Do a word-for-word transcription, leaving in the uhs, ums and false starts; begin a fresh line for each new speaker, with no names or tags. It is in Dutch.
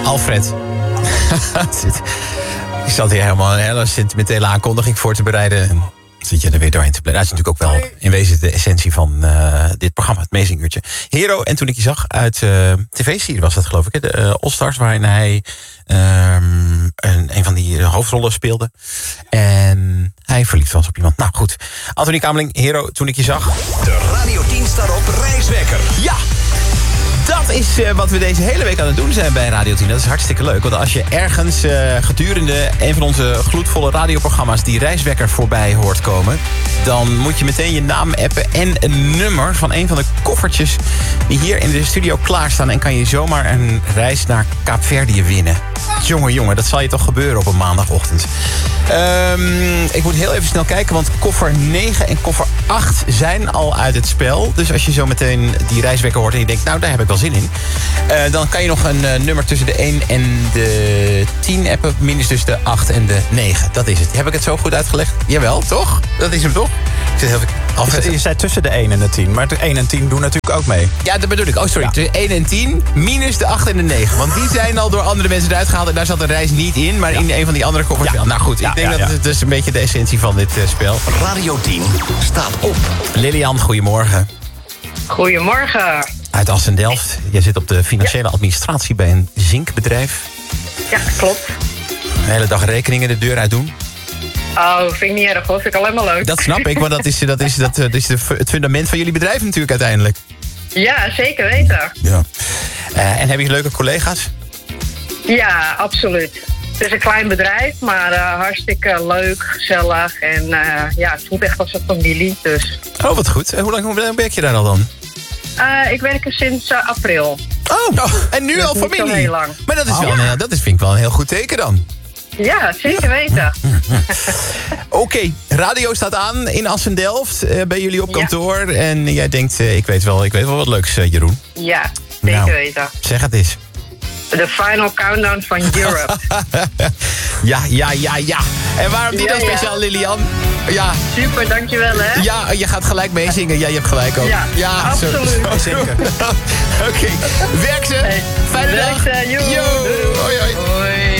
Alfred. Ik zat hier helemaal een hele sentimentele aankondiging voor te bereiden. En zit je er weer doorheen te blijven. Dat is natuurlijk ook wel in wezen de essentie van uh, dit programma, het Meezinguurtje. Hero, en toen ik je zag uit uh, tv-serie was dat, geloof ik, de uh, All-Stars, waarin hij um, een, een van die hoofdrollen speelde. En hij verliefd was op iemand. Nou goed, Anthony Kameling, Hero, toen ik je zag.
De Radio tien staat op reiswekker.
Ja! Dat is uh, wat we deze hele week aan het doen zijn bij Radio tien. Dat is hartstikke leuk. Want als je ergens uh, gedurende een van onze gloedvolle radioprogramma's die reiswekker voorbij hoort komen, dan moet je meteen je naam appen en een nummer van een van de koffertjes die hier in de studio klaarstaan. En kan je zomaar een reis naar Kaapverdië winnen. Jongen, jongen, dat zal je toch gebeuren op een maandagochtend. Um, ik moet heel even snel kijken, want koffer negen en koffer acht zijn al uit het spel. Dus als je zo meteen die reiswekker hoort en je denkt, nou, daar heb ik wel zin in. Uh, dan kan je nog een uh, nummer tussen de één en de tien appen. Minus dus de acht en de negen. Dat is het. Heb ik het zo goed uitgelegd? Jawel, toch? Dat is hem toch? Ik zit heel veel...
Je zei tussen de één en de tien. Maar de één en tien doen natuurlijk ook mee.
Ja, dat bedoel ik. Oh, sorry. Ja. De één en tien minus de acht en de negen. Want die zijn al door andere mensen eruit gehaald. En daar zat de reis niet in. Maar ja. in een van die andere koffers wel. Ja. Nou goed, ik ja, denk ja, ja. dat het dus een beetje de essentie van dit uh, spel.
Radio tien staat op.
Lilian, goedemorgen.
Goedemorgen.
Uit Assen-Delft. Jij zit op de financiële administratie bij een zinkbedrijf.
Ja, klopt.
De hele dag rekeningen de deur uit doen.
Oh, vind ik niet erg hoor. Vind ik alleen maar leuk.
Dat snap ik, want dat is, dat is, dat, dat is de, het fundament van jullie bedrijf natuurlijk uiteindelijk.
Ja, zeker weten.
Ja. Uh, en heb je leuke collega's?
Ja, absoluut. Het is een klein bedrijf, maar uh, hartstikke leuk, gezellig. En uh, ja, het voelt echt als een familie. Dus.
Oh, wat goed. En hoe lang, hoe lang werk je daar al dan?
Uh, ik werk er sinds uh, april.
Oh, oh, en nu
dus
al familie?
Niet zo heel lang.
Maar dat is,
oh,
wel,
ja.
een, dat is, vind ik wel een heel goed teken dan.
Ja, zeker weten.
Oké, okay, radio staat aan in Assen-Delft, uh, bij jullie op kantoor. Ja. En jij denkt, uh, ik, weet wel, ik weet wel wat leuks, uh, Jeroen.
Ja, zeker nou, weten.
Zeg het eens.
De final countdown van Europe.
ja, ja, ja, ja. En waarom dit ja, dan speciaal, ja. Lilian? Ja.
Super, dankjewel hè.
Ja, je gaat gelijk meezingen. Ja, je hebt gelijk ook.
Ja, ja absoluut. Zo, zo zeker.
Oké, okay. Werk ze. Hey, Fijne
werk
dag.
Ze, yo.
Yo. Hoi, hoi.
Hoi.